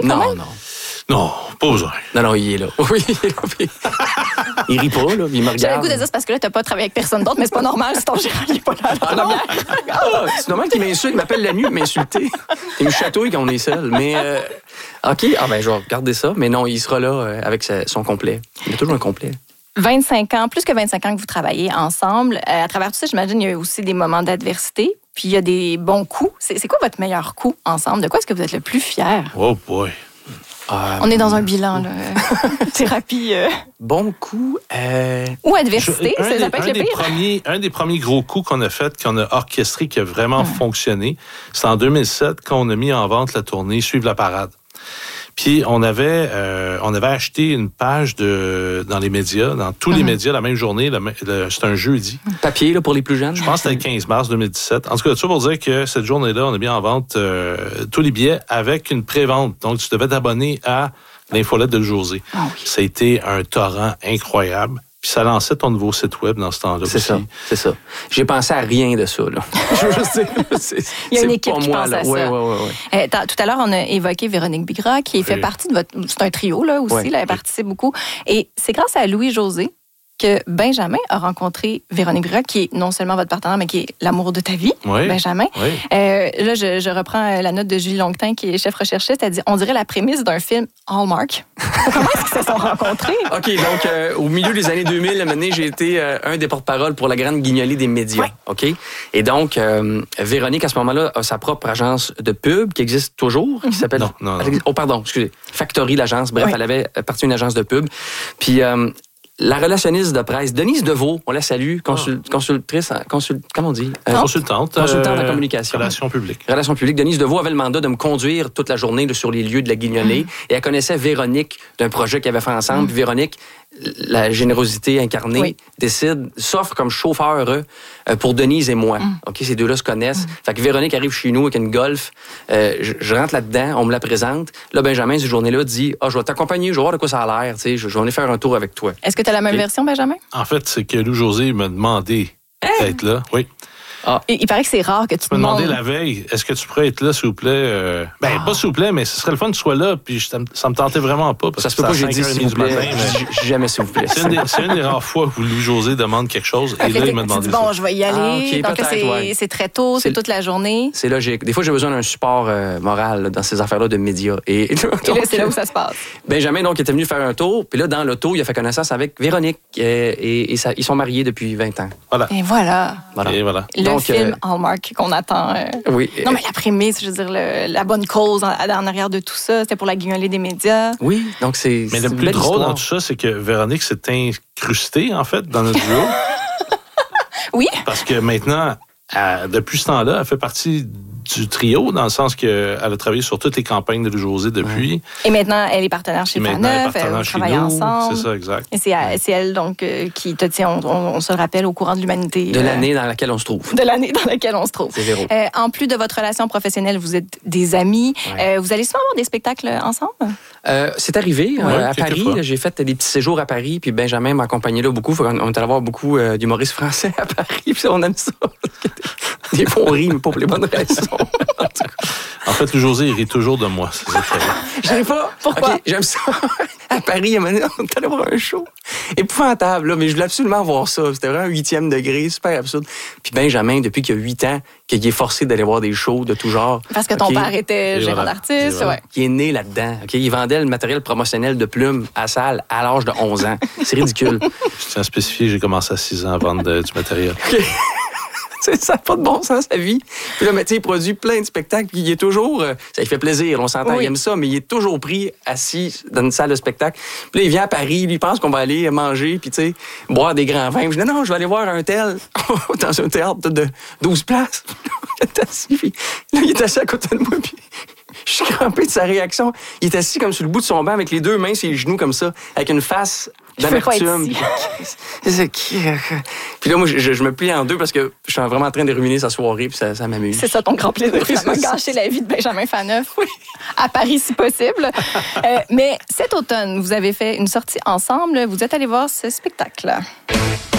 quand Non, même? non. Non, pas besoin. Non, il est là. Oui, il est là. Il rit pas, là, il me regarde. J'avais le goût de dire, c'est parce que là, t'as pas travaillé avec personne d'autre, mais c'est pas normal si ton gérant n'est pas là. Ah non! C'est normal qu'il m'insulte, il m'appelle la nuit pour m'insulter. Il me chatouille quand on est seul. Mais, OK, je vais regarder ça. Mais non, il sera là avec son complet. Il a toujours un complet. 25 ans, plus que 25 ans que vous travaillez ensemble. À travers tout ça, j'imagine, il y a aussi des moments d'adversité, puis il y a des bons coups. C'est quoi votre meilleur coup ensemble? De quoi est-ce que vous êtes le plus fier? Oh boy. On est dans un bilan, là. Thérapie. Bon coup. Ou adversité, ça peut être le pire. Un des premiers gros coups qu'on a fait, qu'on a orchestré, qui a vraiment fonctionné, c'est en 2007, quand on a mis en vente la tournée Suivre la parade. Puis on avait acheté une page dans les médias, dans tous les médias, la même journée. C'est un jeudi. Papier là, pour les plus jeunes. Je pense que c'était le 15 mars 2017. En tout cas, tout ça pour dire que cette journée-là, on a mis en vente tous les billets avec une pré-vente. Donc, tu devais t'abonner à l'infolette de José. Oh oui. Ça a été un torrent incroyable. Puis ça lançait ton nouveau site web dans ce temps-là C'est aussi. C'est ça. J'ai pensé à rien de ça, là. Je veux juste dire, Il y a une équipe qui pense là. à ça. Ouais. Tout à l'heure, on a évoqué Véronique Bigra, qui fait partie de votre... C'est un trio, là, aussi. Là, elle participe beaucoup. Et c'est grâce à Louis-José que Benjamin a rencontré Véronique Bigra, qui est non seulement votre partenaire, mais qui est l'amour de ta vie, Benjamin. Oui. Là, je reprends la note de Julie Longtin, qui est chef recherchiste. Elle dit, on dirait la prémisse d'un film Hallmark. Comment est-ce qu'ils se sont rencontrés? OK, donc, au milieu des années 2000, à un moment donné, j'ai été un des porte-parole pour la grande guignolée des médias. Ouais. OK? Et donc, Véronique, à ce moment-là, a sa propre agence de pub qui existe toujours, qui s'appelle... Non. Oh, pardon, excusez. Factory, l'agence. Bref, elle avait parti une agence de pub. Puis... la relationniste de presse, Denise Deveau, on la salue, consultrice, comment on dit? Consultante en communication. Relations publiques. Relations publiques. Denise Deveau avait le mandat de me conduire toute la journée là, sur les lieux de la guignolée. Et elle connaissait Véronique d'un projet qu'ils avaient fait ensemble. Puis Véronique, la générosité incarnée, s'offre comme chauffeur pour Denise et moi. OK, ces deux-là se connaissent. Fait que Véronique arrive chez nous avec une Golf. Je rentre là-dedans, on me la présente. Là, Benjamin, cette journée-là, dit « je vais t'accompagner, je vais voir de quoi ça a l'air. Je vais venir faire un tour avec toi. » Est-ce que tu as la même version, Benjamin? En fait, c'est que Louis-José m'a demandé d'être là. Oui. Il paraît que c'est rare que tu Tu m'as demandé demandes... la veille, est-ce que tu pourrais être là, s'il vous plaît? Pas s'il vous plaît, mais ce serait le fun que tu sois là, puis ça me tentait vraiment pas. Parce Ça se peut pas que j'ai dit s'il vous plaît. Jamais s'il vous plaît. C'est une des rares fois où Louis-José demande quelque chose, et là, il m'a demandé ça. Bon, je vais y aller. Donc là, c'est très tôt, c'est toute la journée. C'est logique. Des fois, j'ai besoin d'un support moral là, dans ces affaires-là de médias. Et là, c'est là où ça se passe. Benjamin, donc, était venu faire un tour, puis là, dans l'auto, il a fait connaissance avec Véronique, et ils sont mariés depuis 20 ans. Voilà. Et voilà. Et voilà. Le Donc, film Hallmark qu'on attend. Oui. Non, mais la prémisse, je veux dire, la bonne cause en arrière de tout ça, c'était pour la guignolée des médias. Oui, donc c'est. Mais le plus drôle dans tout ça, c'est que Véronique s'est incrustée, en fait, dans notre duo. Oui. Parce que maintenant, depuis ce temps-là, elle fait partie du trio, dans le sens qu'elle a travaillé sur toutes les campagnes de Louis-José depuis. Et maintenant, elle est partenaire chez Faneuf, elle travaille ensemble. C'est ça, exact. Et c'est elle, donc, qui te tient, on se le rappelle, au courant de l'humanité. De l'année dans laquelle on se trouve. De l'année dans laquelle on se trouve. C'est Véro. En plus de votre relation professionnelle, vous êtes des amis. Ouais. Vous allez souvent avoir des spectacles ensemble? C'est arrivé à Paris. Là, j'ai fait des petits séjours à Paris, puis Benjamin m'a accompagné là beaucoup. On est allé voir beaucoup d'humoristes français à Paris, puis on aime ça. Des fois, on rit, mais pas pour les bonnes raisons. En fait, Louis-José, il rit toujours de moi. Je sais pas. Pourquoi? Okay, j'aime ça. À Paris, on est allé voir un show. Épouvantable, là, mais je voulais absolument voir ça. C'était vraiment un 8e degré, super absurde. Puis Benjamin, depuis qu'il a 8 ans, qu'il est forcé d'aller voir des shows de tout genre. Parce que ton père était gérant d'artiste, ouais. Il est né là-dedans. Okay? Il vendait le matériel promotionnel de plumes à salle à l'âge de 11 ans. C'est ridicule. Je tiens à spécifier, j'ai commencé à 6 ans à vendre du matériel. Okay. Ça n'a pas de bon sens, sa vie. Puis là, mais, il produit plein de spectacles, puis il est toujours... ça lui fait plaisir, on s'entend, il aime ça, mais il est toujours pris assis dans une salle de spectacle. Puis là, il vient à Paris, lui, il pense qu'on va aller manger, puis boire des grands vins. Puis je dis, non, je vais aller voir un tel dans un théâtre de 12 places. Il est assis, puis là, il est assis à côté de moi, puis... Je suis crampé de sa réaction. Il est assis comme sur le bout de son banc avec les deux mains sur les genoux comme ça, avec une face d'amertume. Puis là, moi, je me plie en deux parce que je suis vraiment en train de ruminer sa soirée, puis ça m'amuse. C'est ça ton grand plaisir, finalement, gâcher la vie de Benjamin Faneuf. Oui. À Paris, si possible. Mais cet automne, vous avez fait une sortie ensemble. Vous êtes allés voir ce spectacle-là.